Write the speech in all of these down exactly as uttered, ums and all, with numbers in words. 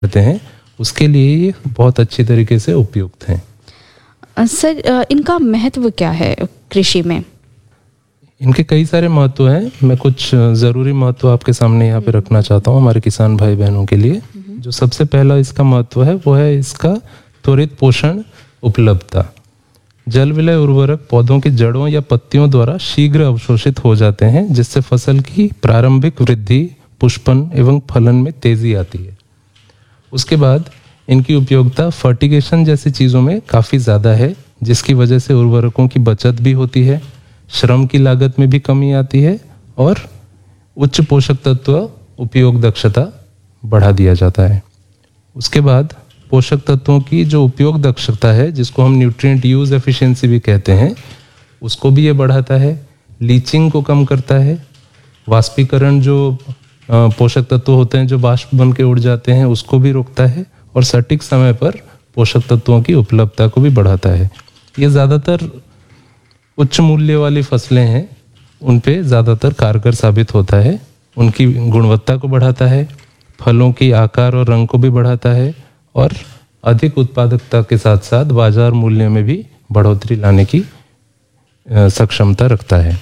करते हैं, उसके लिए ये बहुत अच्छी तरीके से उपयुक्त हैं। सर, इनका महत्व क्या है कृषि में? इनके कई सारे महत्व हैं, मैं कुछ ज़रूरी महत्व आपके सामने यहाँ पे रखना चाहता हूँ हमारे किसान भाई बहनों के लिए। जो सबसे पहला इसका महत्व है वो है इसका त्वरित पोषण उपलब्धता। जल विलय उर्वरक पौधों की जड़ों या पत्तियों द्वारा शीघ्र अवशोषित हो जाते हैं, जिससे फसल की प्रारंभिक वृद्धि, पुष्पन एवं फलन में तेजी आती है। उसके बाद इनकी उपयोगिता फर्टिगेशन जैसी चीज़ों में काफ़ी ज़्यादा है, जिसकी वजह से उर्वरकों की बचत भी होती है, श्रम की लागत में भी कमी आती है और उच्च पोषक तत्व उपयोग दक्षता बढ़ा दिया जाता है। उसके बाद पोषक तत्वों की जो उपयोग दक्षता है, जिसको हम न्यूट्रिएंट यूज एफिशिएंसी भी कहते हैं, उसको भी ये बढ़ाता है, लीचिंग को कम करता है, वाष्पीकरण जो पोषक तत्व होते हैं जो बाष्प बन के उड़ जाते हैं उसको भी रोकता है और सटीक समय पर पोषक तत्वों की उपलब्धता को भी बढ़ाता है। ये ज़्यादातर उच्च मूल्य वाली फसलें हैं, उन पे ज़्यादातर कारगर साबित होता है। उनकी गुणवत्ता को बढ़ाता है, फलों की आकार और रंग को भी बढ़ाता है और अधिक उत्पादकता के साथ साथ बाजार मूल्य में भी बढ़ोतरी लाने की सक्षमता रखता है।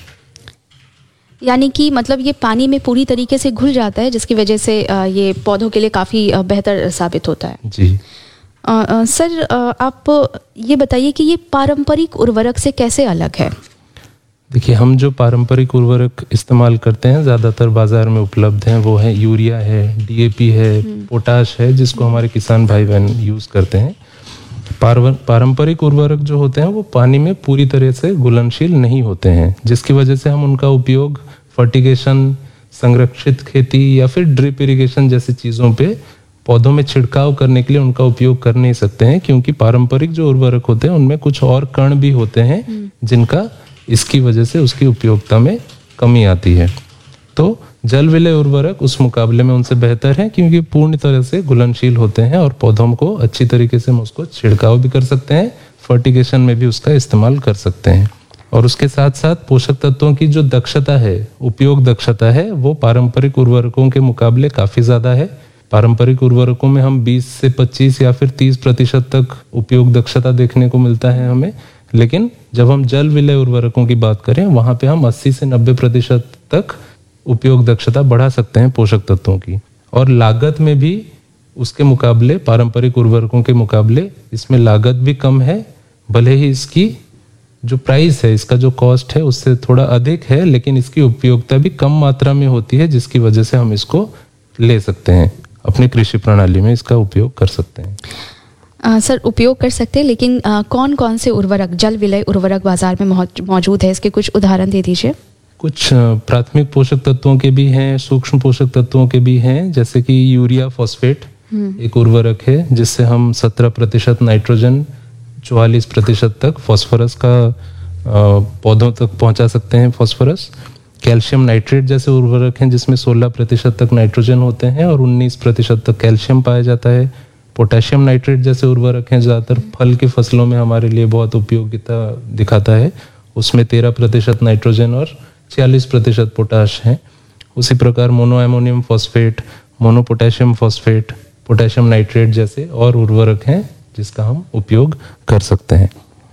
यानी कि मतलब ये पानी में पूरी तरीके से घुल जाता है, जिसकी वजह से ये पौधों के लिए काफ़ी बेहतर साबित होता है। जी आ, आ, सर, आ, आप ये बताइए कि ये पारंपरिक उर्वरक से कैसे अलग है? देखिए, हम जो पारंपरिक उर्वरक इस्तेमाल करते हैं ज़्यादातर बाज़ार में उपलब्ध हैं, वो है यूरिया है, डीएपी है, पोटाश है, जिसको हमारे किसान भाई बहन यूज़ करते हैं। पारंपरिक उर्वरक जो होते हैं वो पानी में पूरी तरह से घुलनशील नहीं होते हैं, जिसकी वजह से हम उनका उपयोग फर्टिगेशन, संरक्षित खेती या फिर ड्रिप इरिगेशन जैसी चीज़ों पे पौधों में छिड़काव करने के लिए उनका उपयोग कर नहीं सकते हैं, क्योंकि पारंपरिक जो उर्वरक होते हैं उनमें कुछ और कण भी होते हैं जिनका इसकी वजह से उसकी उपयोगिता में कमी आती है। तो जल विलय उर्वरक उस मुकाबले में उनसे बेहतर है, क्योंकि पूर्ण तरह से घुलनशील होते हैं और पौधों को अच्छी तरीके से हम उसको छिड़काव भी कर सकते हैं, फर्टिगेशन में भी उसका इस्तेमाल कर सकते हैं। और उसके साथ साथ पोषक तत्वों की जो दक्षता है, उपयोग दक्षता है, वो पारंपरिक उर्वरकों के मुकाबले काफ़ी ज़्यादा है। पारंपरिक उर्वरकों में हम बीस से पच्चीस या फिर तीस प्रतिशत तक उपयोग दक्षता देखने को मिलता है हमें, लेकिन जब हम जल विलय उर्वरकों की बात करें वहाँ पे हम अस्सी से नब्बे प्रतिशत तक उपयोग दक्षता बढ़ा सकते हैं पोषक तत्वों की। और लागत में भी उसके मुकाबले, पारंपरिक उर्वरकों के मुकाबले इसमें लागत भी कम है, भले ही इसकी जो प्राइस है, इसका जो कॉस्ट है उससे थोड़ा अधिक है, लेकिन इसकी उपयोगिता भी कम मात्रा में होती है, जिसकी वजह से हम इसको ले सकते हैं, अपनी कृषि प्रणाली में इसका उपयोग कर सकते हैं। आ, सर, उपयोग कर सकते हैं, लेकिन आ, कौन कौन से उर्वरक, जल विलय उर्वरक बाजार में मौजूद है, इसके कुछ उदाहरण दे दीजिए। कुछ प्राथमिक पोषक तत्वों के भी हैं, सूक्ष्म पोषक तत्वों के भी हैं, जैसे कि यूरिया फॉस्फेट एक उर्वरक है जिससे हम सत्रह प्रतिशत नाइट्रोजन, चौवालीस प्रतिशत तक फॉस्फोरस का पौधों तक पहुंचा सकते हैं फॉस्फोरस। कैल्शियम नाइट्रेट जैसे उर्वरक हैं जिसमें सोलह प्रतिशत तक नाइट्रोजन होते हैं और उन्नीस प्रतिशत तक कैल्शियम पाया जाता है। पोटेशियम नाइट्रेट जैसे उर्वरक हैं, ज़्यादातर फल की फसलों में हमारे लिए बहुत उपयोगिता दिखाता है, उसमें तेरह प्रतिशत नाइट्रोजन और छियालीस प्रतिशत पोटाश है। उसी प्रकार mono ammonium phosphate, mono potassium phosphate, potassium nitrate जैसे और उर्वरक हैं जिसका हम उपयोग कर सकते हैं।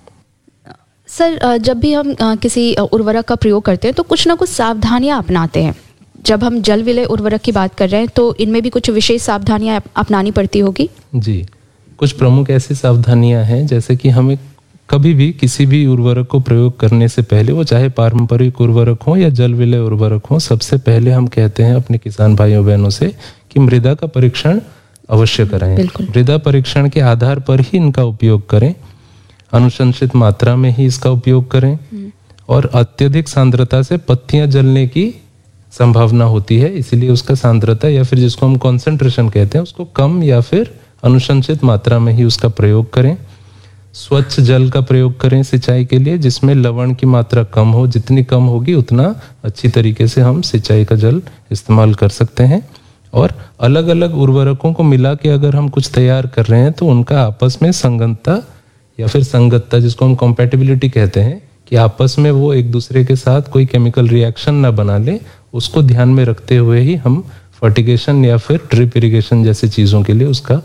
सर, जब भी हम किसी उर्वरक का प्रयोग करते हैं तो कुछ ना कुछ सावधानियां अपनाते हैं। जब हम जल विलय उर्वरक की बात कर रहे हैं तो इनमें भी कुछ विशेष सावधानियां अपनानी पड़ती होगी। जी, कुछ प्रमुख ऐसी सावधानियां हैं, जैसे कि हमें कभी भी किसी भी उर्वरक को प्रयोग करने से पहले, वो चाहे पारंपरिक उर्वरक हो या जल विलय उर्वरक हो, सबसे पहले हम कहते हैं अपने किसान भाइयों बहनों से कि मृदा का परीक्षण अवश्य कराएं। मृदा परीक्षण के आधार पर ही इनका उपयोग करें, अनुशंसित मात्रा में ही इसका उपयोग करें और अत्यधिक सांद्रता से पत्तियां जलने की संभावना होती है, इसीलिए उसका सांद्रता या फिर जिसको हम कॉन्सेंट्रेशन कहते हैं उसको कम या फिर अनुशंसित मात्रा में ही उसका प्रयोग करें। स्वच्छ जल का प्रयोग करें सिंचाई के लिए, जिसमें लवण की मात्रा कम हो, जितनी कम होगी उतना अच्छी तरीके से हम सिंचाई का जल इस्तेमाल कर सकते हैं। और अलग अलग उर्वरकों को मिला के अगर हम कुछ तैयार कर रहे हैं तो उनका आपस में संगतता या फिर संगतता, जिसको हम कॉम्पैटिबिलिटी कहते हैं, कि आपस में वो एक दूसरे के साथ कोई केमिकल रिएक्शन ना बना ले, उसको ध्यान में रखते हुए ही हम फर्टिगेशन या फिर ड्रिप इरिगेशन जैसी चीज़ों के लिए उसका